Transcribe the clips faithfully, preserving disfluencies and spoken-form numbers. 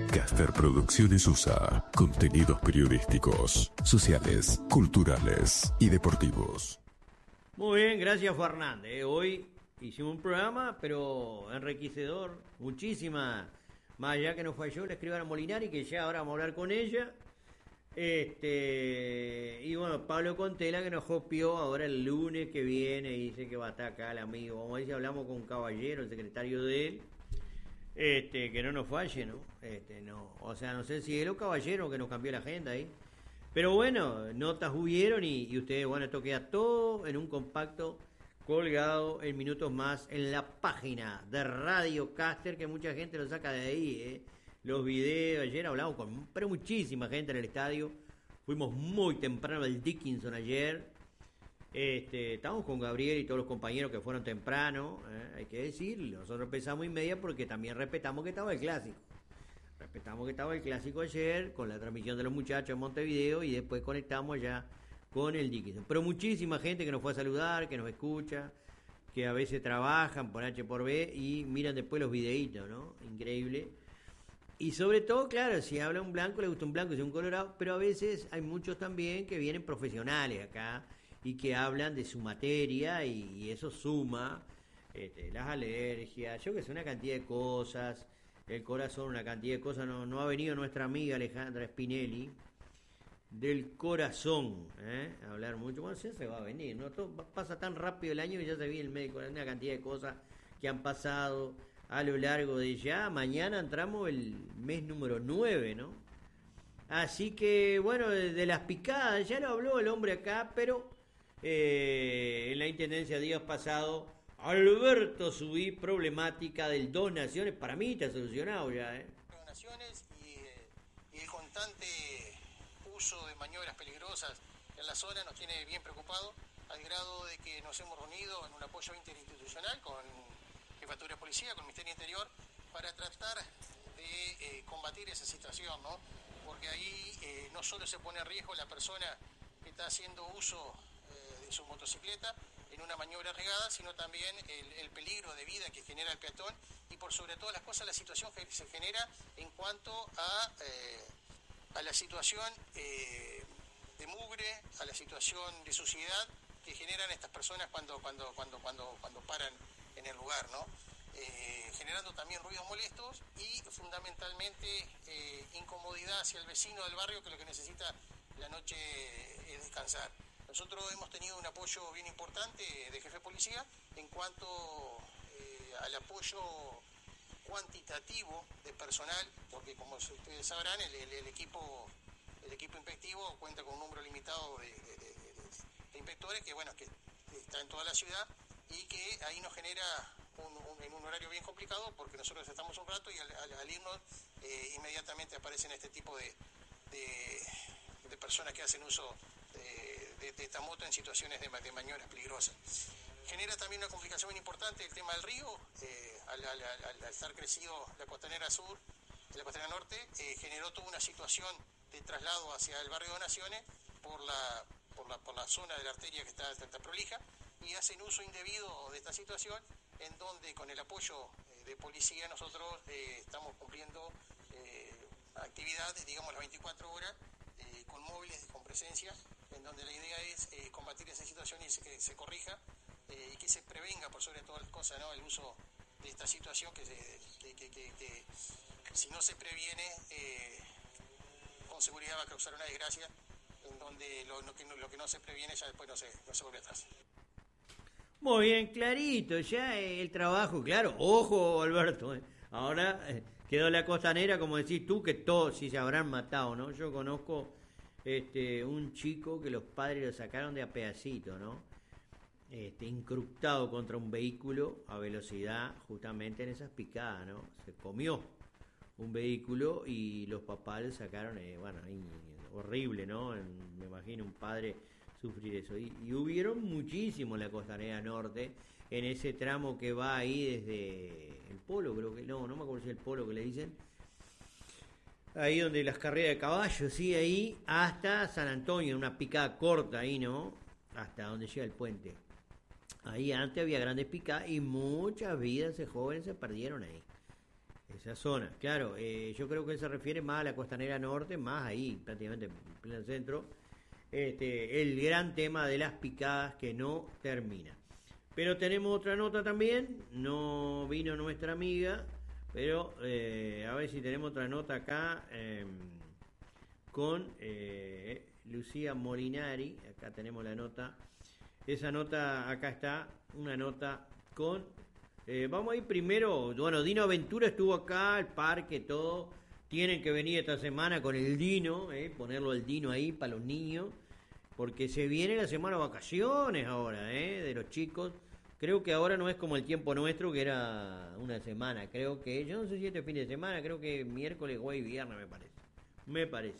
Caster Producciones U S A. Contenidos periodísticos, sociales, culturales y deportivos. Muy bien, gracias Fernández. Hoy hicimos un programa, pero enriquecedor. Muchísimas, más allá que nos falló la escribana Molinari, que ya ahora vamos a hablar con ella. Este y bueno, Pablo Contela, que nos copió ahora el lunes que viene y dice que va a estar acá el amigo. Vamos a ver si hablamos con un caballero, el secretario de él. Este, que no nos falle, ¿no? Este, no, o sea, no sé si él o caballero que nos cambió la agenda ahí. Pero bueno, notas hubieron y, y ustedes, bueno, esto queda todo en un compacto colgado en minutos más en la página de Radio Caster, que mucha gente lo saca de ahí, ¿eh? Los videos, ayer hablamos con pero muchísima gente en el estadio, fuimos muy temprano al Dickinson ayer, este, estábamos con Gabriel y todos los compañeros que fueron temprano, ¿eh? Hay que decirlo, nosotros empezamos y media porque también respetamos que estaba el clásico. Respetamos que estaba el clásico ayer con la transmisión de los muchachos en Montevideo y después conectamos ya con el Dickinson. Pero muchísima gente que nos fue a saludar, que nos escucha, que a veces trabajan por H por B y miran después los videitos, ¿no? Increíble. Y sobre todo, claro, si habla un blanco, le gusta un blanco, si es un colorado, pero a veces hay muchos también que vienen profesionales acá y que hablan de su materia y, y eso suma este, las alergias, yo que sé, una cantidad de cosas. El corazón, una cantidad de cosas. No, no ha venido nuestra amiga Alejandra Spinelli del corazón, ¿eh? A hablar mucho. Bueno, sí se va a venir, ¿no? Todo pasa tan rápido el año que ya se viene el médico. Una cantidad de cosas que han pasado a lo largo de ya. Mañana entramos el mes número nueve, ¿no? Así que, bueno, de, de las picadas, ya lo habló el hombre acá, pero eh, en la intendencia días pasados. Alberto Subí, problemática del Dos Naciones, para mí está solucionado ya, ¿eh? Dos Naciones y, eh, y el constante uso de maniobras peligrosas en la zona nos tiene bien preocupados, al grado de que nos hemos reunido en un apoyo interinstitucional con Jefatura de Policía, con el Ministerio Interior, para tratar de eh, combatir esa situación, ¿no? Porque ahí eh, no solo se pone en riesgo la persona que está haciendo uso eh, de su motocicleta en una maniobra regada, sino también el, el peligro de vida que genera el peatón y por sobre todas las cosas la situación que se genera en cuanto a, eh, a la situación eh, de mugre, a la situación de suciedad que generan estas personas cuando, cuando, cuando, cuando, cuando paran en el lugar, ¿no? Eh, generando también ruidos molestos y fundamentalmente eh, incomodidad hacia el vecino del barrio que lo que necesita la noche es descansar. Nosotros hemos tenido un apoyo bien importante de jefe de policía en cuanto eh, al apoyo cuantitativo de personal, porque como ustedes sabrán, el, el, el equipo el equipo inspectivo cuenta con un número limitado de, de, de, de, de inspectores que bueno que está en toda la ciudad y que ahí nos genera un, un, en un horario bien complicado porque nosotros estamos un rato y al, al, al irnos eh, inmediatamente aparecen este tipo de, de, de personas que hacen uso de, de, de esta moto en situaciones de, de maniobras peligrosas. Genera también una complicación muy importante el tema del río, eh, al, al, al, al estar crecido la costanera sur, la costanera norte, eh, generó toda una situación de traslado hacia el barrio de Naciones por la, por la, por la zona de la arteria que está, está prolija y hacen uso indebido de esta situación en donde con el apoyo eh, de policía nosotros eh, estamos cumpliendo eh, actividades, digamos, las veinticuatro horas eh, con móviles, con presencia, en donde la idea es eh, combatir esa situación y que se corrija eh, y que se prevenga por sobre todas las cosas, ¿no? El uso de esta situación que, se, que, que, que, que si no se previene eh, con seguridad va a causar una desgracia en donde lo, lo, que, no, lo que no se previene ya después no se, no se vuelve atrás. Muy bien, clarito, ya el trabajo, claro, ojo Alberto, eh. ahora eh, quedó la costanera, como decís tú, que todos sí se habrán matado, ¿no? Yo conozco este un chico que los padres lo sacaron de a pedacito, ¿no? Este, incrustado contra un vehículo a velocidad justamente en esas picadas, ¿no? Se comió un vehículo y los papás le sacaron, eh, bueno, ahí, horrible, ¿no? En, me imagino un padre sufrir eso. Y, y hubieron muchísimo en la costanera norte, en ese tramo que va ahí desde el Polo, creo que, no, no me acuerdo si es el Polo que le dicen, ahí donde las carreras de caballos, sí, ahí, hasta San Antonio, una picada corta ahí, ¿no? Hasta donde llega el puente. Ahí antes había grandes picadas y muchas vidas de jóvenes se perdieron ahí. Esa zona, claro, eh, yo creo que él se refiere más a la costanera norte, más ahí, prácticamente en pleno centro, este, el gran tema de las picadas que no termina. Pero tenemos otra nota también, no vino nuestra amiga, pero eh, a ver si tenemos otra nota acá eh, con eh, Lucía Molinari, acá tenemos la nota, esa nota, acá está, una nota con... Eh, vamos a ir primero, bueno, Dino Aventura estuvo acá, el parque, todo, tienen que venir esta semana con el Dino, eh, ponerlo el Dino ahí para los niños, porque se viene la semana de vacaciones ahora, eh, de los chicos. Creo que ahora no es como el tiempo nuestro, que era una semana, creo que, yo no sé si este fin de semana, creo que miércoles, jueves y viernes me parece, me parece,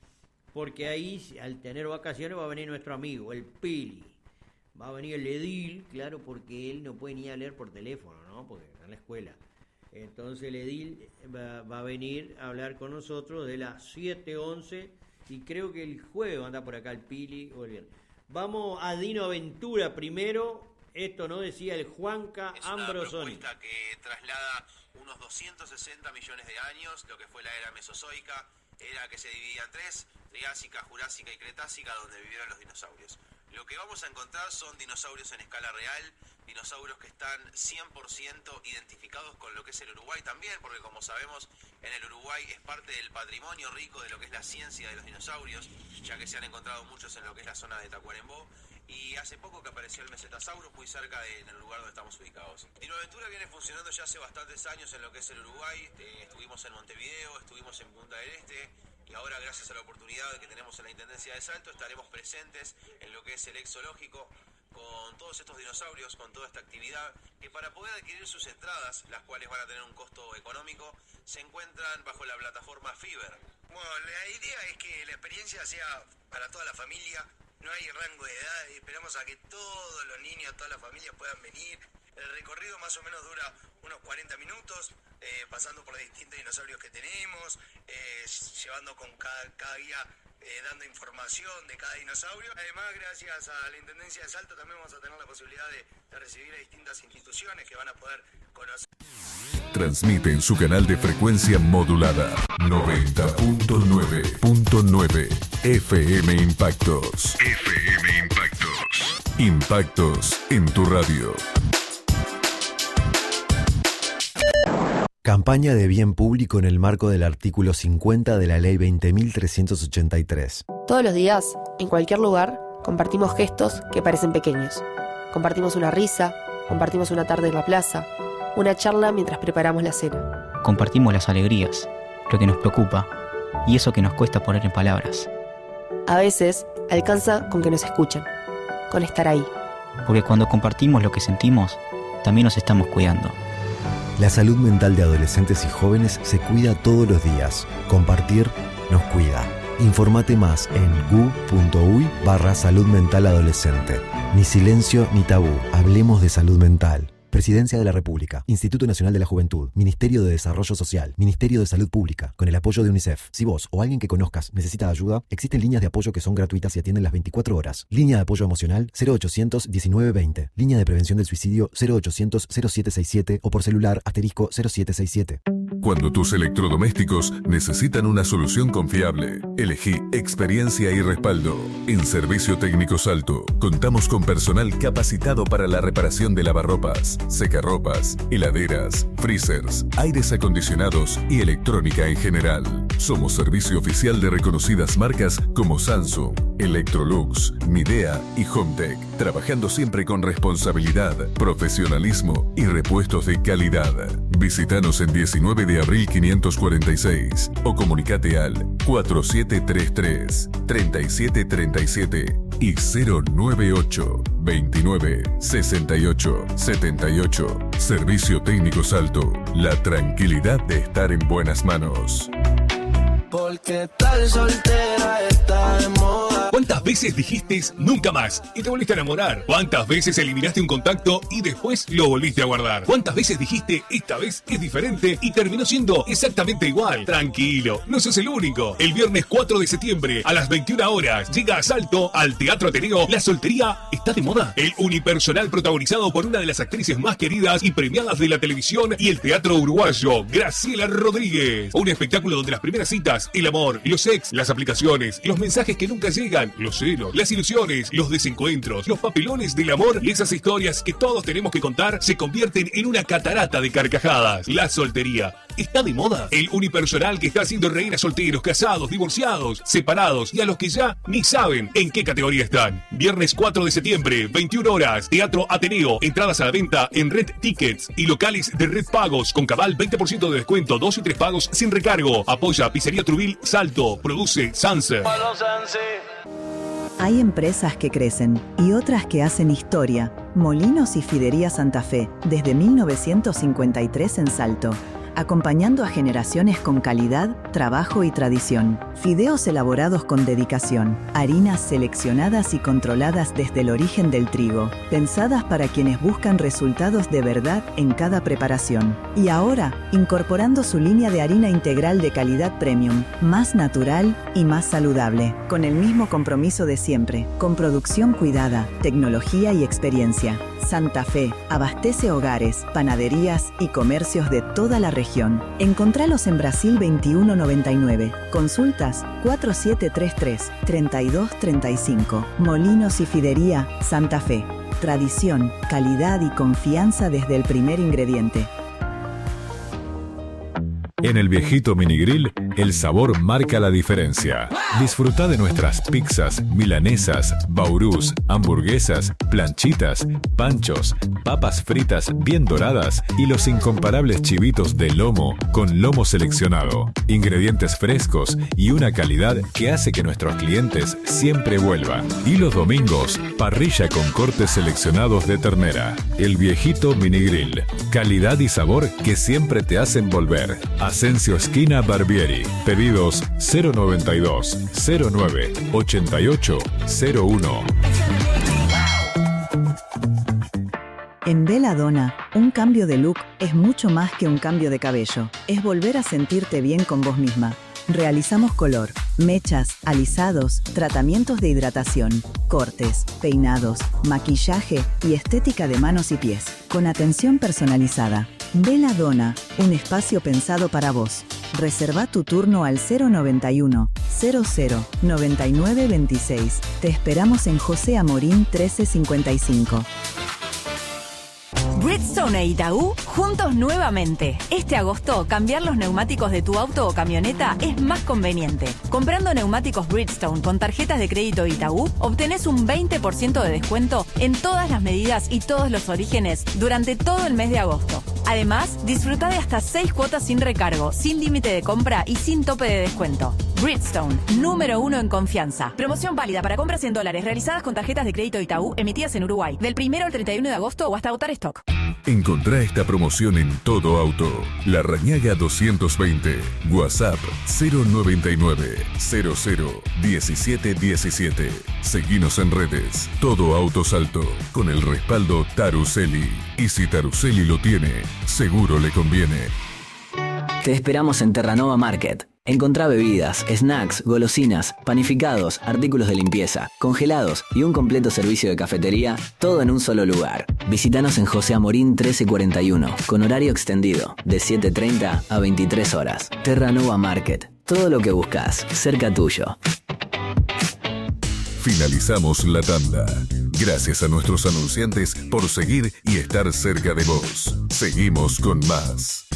porque ahí al tener vacaciones va a venir nuestro amigo, el Pili. Va a venir el edil, claro, porque él no puede ni a leer por teléfono, ¿no? Porque está en la escuela. Entonces el edil va, va a venir a hablar con nosotros de las siete once y creo que el jueves anda por acá el Pili o el viernes. Vamos a Dino Aventura primero. Esto no decía el Juanca Ambrosoni. Es una propuesta que traslada unos doscientos sesenta millones de años, lo que fue la era mesozoica, era que se dividía en tres, Triásica, Jurásica y Cretácica, donde vivieron los dinosaurios. Lo que vamos a encontrar son dinosaurios en escala real, dinosaurios que están cien por ciento identificados con lo que es el Uruguay también, porque como sabemos, en el Uruguay es parte del patrimonio rico de lo que es la ciencia de los dinosaurios, ya que se han encontrado muchos en lo que es la zona de Tacuarembó, y hace poco que apareció el Mesetasaurus muy cerca de, en el lugar donde estamos ubicados. Dino Aventura viene funcionando ya hace bastantes años en lo que es el Uruguay, eh, estuvimos en Montevideo, estuvimos en Punta del Este, y ahora gracias a la oportunidad que tenemos en la Intendencia de Salto estaremos presentes en lo que es el exoológico con todos estos dinosaurios, con toda esta actividad, que para poder adquirir sus entradas, las cuales van a tener un costo económico, se encuentran bajo la plataforma Fiverr. Bueno, la idea es que la experiencia sea para toda la familia, no hay rango de edad, esperamos a que todos los niños, toda la familia puedan venir. El recorrido más o menos dura unos cuarenta minutos, eh, pasando por los distintos dinosaurios que tenemos, eh, llevando con cada, cada guía, eh, dando información de cada dinosaurio. Además, gracias a la Intendencia de Salto también vamos a tener la posibilidad de, de recibir a distintas instituciones que van a poder conocer. Transmite en su canal de frecuencia modulada noventa punto nueve punto nueve F M Impactos. F M Impactos. Impactos en tu radio. Campaña de bien público en el marco del artículo cincuenta de la Ley veinte mil trescientos ochenta y tres. Todos los días, en cualquier lugar, compartimos gestos que parecen pequeños. Compartimos una risa, compartimos una tarde en la plaza, una charla mientras preparamos la cena. Compartimos las alegrías, lo que nos preocupa y eso que nos cuesta poner en palabras. A veces, alcanza con que nos escuchen, con estar ahí. Porque cuando compartimos lo que sentimos, también nos estamos cuidando. La salud mental de adolescentes y jóvenes se cuida todos los días. Compartir nos cuida. Informate más en gu.uy barra salud mental adolescente. Ni silencio ni tabú. Hablemos de salud mental. Presidencia de la República, Instituto Nacional de la Juventud, Ministerio de Desarrollo Social, Ministerio de Salud Pública, con el apoyo de UNICEF. Si vos o alguien que conozcas necesita ayuda, existen líneas de apoyo que son gratuitas y atienden las veinticuatro horas. Línea de apoyo emocional cero ochocientos diecinueve veinte. Línea de prevención del suicidio cero ochocientos cero siete sesenta y siete o por celular asterisco cero siete sesenta y siete. Cuando tus electrodomésticos necesitan una solución confiable, elegí experiencia y respaldo. En Servicio Técnico Salto, contamos con personal capacitado para la reparación de lavarropas, secarropas, heladeras, freezers, aires acondicionados y electrónica en general. Somos servicio oficial de reconocidas marcas como Samsung, Electrolux, Midea y Hometech, trabajando siempre con responsabilidad, profesionalismo y repuestos de calidad. Visítanos en diecinueve de abril quinientos cuarenta y seis o comunicate al cuatro siete tres tres, tres siete tres siete y cero nueve ocho, veintinueve, sesenta y ocho, setenta y ocho. Servicio Técnico Salto, la tranquilidad de estar en buenas manos. Porque tal soltera está de moda. ¿Cuántas veces dijiste nunca más y te volviste a enamorar? ¿Cuántas veces eliminaste un contacto y después lo volviste a guardar? ¿Cuántas veces dijiste esta vez es diferente y terminó siendo exactamente igual? Tranquilo, no sos el único. El viernes cuatro de septiembre a las veintiuna horas llega a Salto al Teatro Ateneo La Soltería está de moda. El unipersonal protagonizado por una de las actrices más queridas y premiadas de la televisión y el teatro uruguayo, Graciela Rodríguez. Un espectáculo donde las primeras citas, el amor, los ex, las aplicaciones, los mensajes que nunca llegan, los celos, las ilusiones, los desencuentros, los papelones del amor y esas historias que todos tenemos que contar se convierten en una catarata de carcajadas. La soltería está de moda. El unipersonal que está haciendo reír a solteros, casados, divorciados, separados y a los que ya ni saben en qué categoría están. Viernes cuatro de septiembre, veintiuna horas, Teatro Ateneo. Entradas a la venta en Red Tickets y locales de Red Pagos con cabal veinte por ciento de descuento, dos y tres pagos sin recargo. Apoya Pizzería Trubil Salto. Produce Sanse. Hay empresas que crecen y otras que hacen historia. Molinos y Fidería Santa Fe, desde mil novecientos cincuenta y tres en Salto. Acompañando a generaciones con calidad, trabajo y tradición. Fideos elaborados con dedicación. Harinas seleccionadas y controladas desde el origen del trigo. Pensadas para quienes buscan resultados de verdad en cada preparación. Y ahora, incorporando su línea de harina integral de calidad premium, más natural y más saludable. Con el mismo compromiso de siempre, con producción cuidada, tecnología y experiencia. Santa Fe abastece hogares, panaderías y comercios de toda la región. Encontralos en Brasil veintiuno noventa y nueve. Consultas cuatro siete tres tres, tres dos tres cinco. Molinos y Fidería Santa Fe. Tradición, calidad y confianza desde el primer ingrediente. En el Viejito Minigrill, el sabor marca la diferencia. Disfruta de nuestras pizzas, milanesas, baurús, hamburguesas, planchitas, panchos, papas fritas bien doradas y los incomparables chivitos de lomo con lomo seleccionado. Ingredientes frescos y una calidad que hace que nuestros clientes siempre vuelvan. Y los domingos, parrilla con cortes seleccionados de ternera. El Viejito Minigrill. Calidad y sabor que siempre te hacen volver. Asensio esquina Barbieri. Pedidos cero noventa y dos, cero nueve, ochenta y ocho, cero uno. En Belladonna, un cambio de look es mucho más que un cambio de cabello. Es volver a sentirte bien con vos misma. Realizamos color, mechas, alisados, tratamientos de hidratación, cortes, peinados, maquillaje y estética de manos y pies, con atención personalizada. Belladonna, un espacio pensado para vos. Reserva tu turno al cero noventa y uno, cero cero, noventa y nueve veintiséis. Te esperamos en José Amorín trece cincuenta y cinco. Bridgestone e Itaú juntos nuevamente. Este agosto, cambiar los neumáticos de tu auto o camioneta es más conveniente. Comprando neumáticos Bridgestone con tarjetas de crédito Itaú, obtenés un veinte por ciento de descuento en todas las medidas y todos los orígenes durante todo el mes de agosto. Además, disfruta de hasta seis cuotas sin recargo, sin límite de compra y sin tope de descuento. Bridgestone, número uno en confianza. Promoción válida para compras en dólares realizadas con tarjetas de crédito Itaú emitidas en Uruguay, del primero al treinta y uno de agosto o hasta agotar stock. Encontrá esta promoción en Todo Auto. La Rañaga doscientos veinte. WhatsApp cero noventa y nueve, cero cero, diecisiete diecisiete. Seguinos en redes. Todo Auto Salto. Con el respaldo Taruseli. Y si Taruseli lo tiene, seguro le conviene. Te esperamos en Terranova Market. Encontrá bebidas, snacks, golosinas, panificados, artículos de limpieza, congelados y un completo servicio de cafetería, todo en un solo lugar. Visítanos en José Amorín trece cuarenta y uno, con horario extendido, de siete treinta a veintitrés horas. Terranova Market. Todo lo que buscas, cerca tuyo. Finalizamos la tanda. Gracias a nuestros anunciantes por seguir y estar cerca de vos. Seguimos con más.